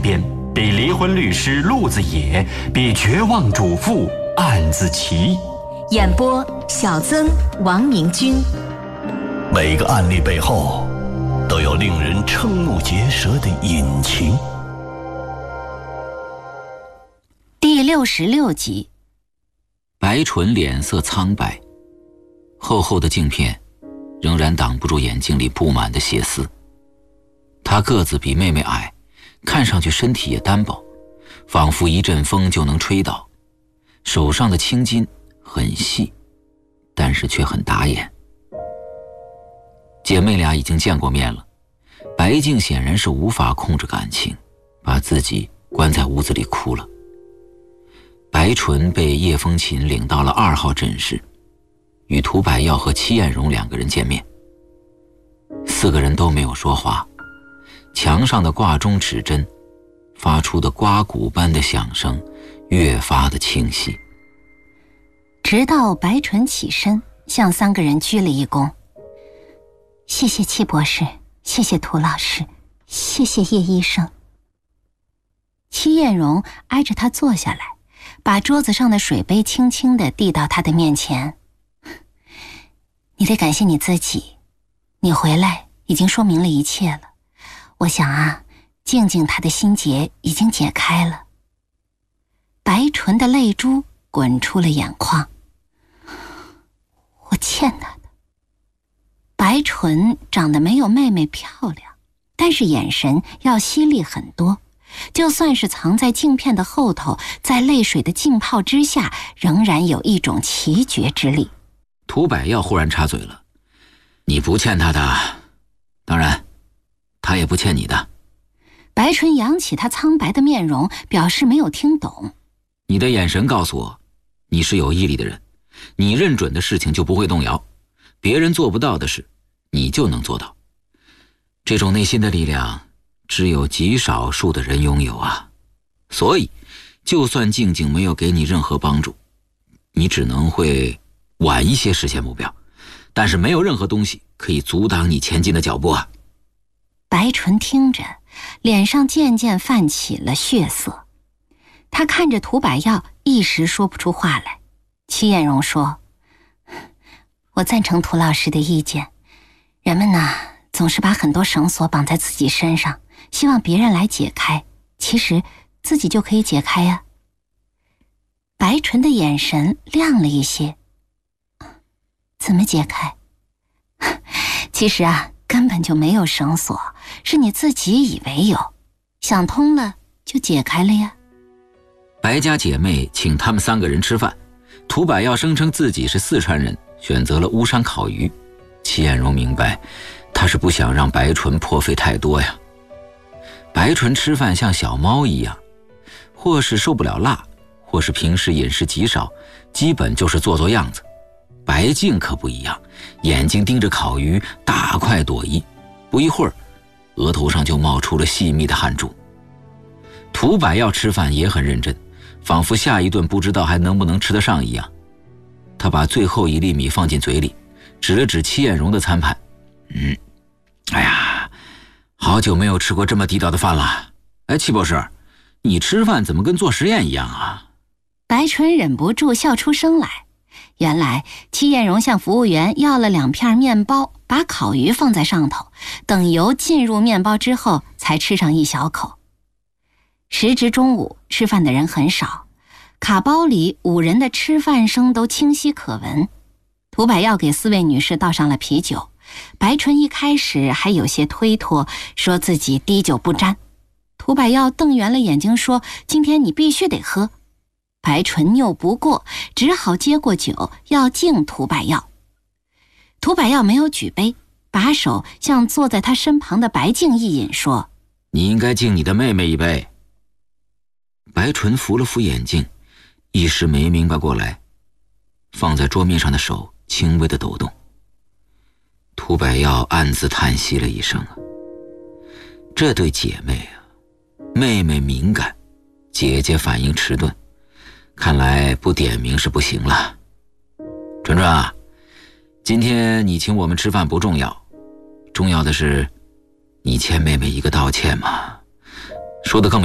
边，比离婚律师陆子野，比绝望主妇案子奇。 演播：小曾、王明军。 每个案例背后都有令人瞠目结舌的隐情。 第66集。 白纯脸色苍白，厚厚的镜片仍然挡不住眼睛里布满的血丝。他个子比妹妹矮，看上去身体也单薄，仿佛一阵风就能吹倒。手上的青筋很细，但是却很打眼。姐妹俩已经见过面了，白静显然是无法控制感情，把自己关在屋子里哭了。白纯被叶风琴领到了2号诊室，与涂百耀和戚艳荣2个人见面。4个人都没有说话，墙上的挂钟指针发出的刮骨般的响声越发的清晰。 直到白纯起身向3个人鞠了一躬，谢谢戚博士，谢谢涂老师，谢谢叶医生。戚艳荣挨着他坐下来，把桌子上的水杯轻轻地递到他的面前。你得感谢你自己，你回来已经说明了一切了。我想啊，静静她的心结已经解开了。白纯的泪珠滚出了眼眶。我欠她的。白纯长得没有妹妹漂亮，但是眼神要犀利很多，就算是藏在镜片的后头，在泪水的浸泡之下，仍然有一种奇绝之力。 涂百耀忽然插嘴了：你不欠他的，当然他也不欠你的。 白纯扬起他苍白的面容，表示没有听懂。 你的眼神告诉我，你是有毅力的人，你认准的事情就不会动摇，别人做不到的事你就能做到。这种内心的力量只有极少数的人拥有啊，所以就算静静没有给你任何帮助，你只能会晚一些实现目标，但是没有任何东西可以阻挡你前进的脚步啊。 白纯听着，脸上渐渐泛起了血色。他看着涂百耀，一时说不出话来。戚艳荣说：我赞成涂老师的意见，人们呢，总是把很多绳索绑在自己身上，希望别人来解开，其实自己就可以解开呀。白纯的眼神亮了一些。怎么解开？其实啊，根本就没有绳索，是你自己以为有，想通了就解开了呀。 白家姐妹请他们3个人吃饭，涂百耀声称自己是四川人，选择了巫山烤鱼。戚艳荣明白，他是不想让白纯破费太多呀。白纯吃饭像小猫一样，或是受不了辣，或是平时饮食极少，基本就是做做样子。白静可不一样，眼睛盯着烤鱼，大快朵颐，不一会儿额头上就冒出了细密的汗珠。涂百耀吃饭也很认真，仿佛下一顿不知道还能不能吃得上一样。他把最后1粒米放进嘴里，指了指戚艳荣的餐盘。哎呀，好久没有吃过这么地道的饭了。哎，戚博士，你吃饭怎么跟做实验一样啊？ 白纯忍不住笑出声来。原来戚艳荣向服务员要了2片面包，把烤鱼放在上头，等油进入面包之后才吃上一小口。时值中午，吃饭的人很少，卡包里5人的吃饭声都清晰可闻。涂百耀给4位女士倒上了啤酒，白纯一开始还有些推脱，说自己滴酒不沾。涂百耀瞪圆了眼睛说：今天你必须得喝。白纯拗不过，只好接过酒要敬涂百耀。涂百耀没有举杯，把手向坐在他身旁的白静一引，说： 你应该敬你的妹妹一杯。白纯扶了扶眼镜，一时没明白过来，放在桌面上的手轻微的抖动。涂百耀暗自叹息了一声啊，这对姐妹啊，妹妹敏感，姐姐反应迟钝，看来不点名是不行了。纯纯啊，今天你请我们吃饭不重要，重要的是你欠妹妹一个道歉嘛。说得更